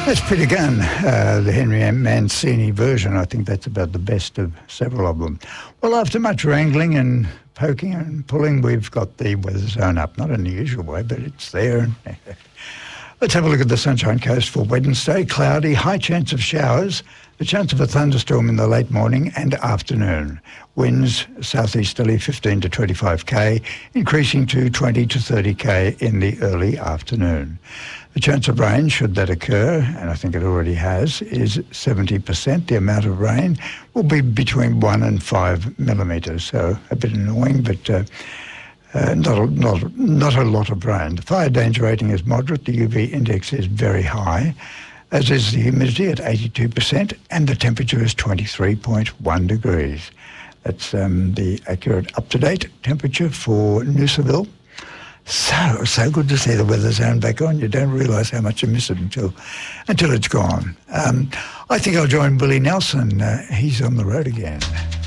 That's Peter Gunn, the Henry Mancini version. I think that's about the best of several of them. Well, after much wrangling and poking and pulling, we've got the weather zone up. Not in the usual way, but it's there. Let's have a look at the Sunshine Coast for Wednesday. Cloudy, high chance of showers, the chance of a thunderstorm in the late morning and afternoon. Winds southeasterly 15 to 25k, increasing to 20 to 30k in the early afternoon. The chance of rain, should that occur, and I think it already has, is 70%. The amount of rain will be between 1 and 5 millimetres, so a bit annoying, but not a lot of rain. The fire danger rating is moderate. The UV index is very high, as is the humidity at 82%, and the temperature is 23.1 degrees. That's the accurate, up-to-date temperature for Noosaville. So good to see the weather zone back on. You don't realise how much you miss it until it's gone. I think I'll join Willie Nelson. He's on the road again.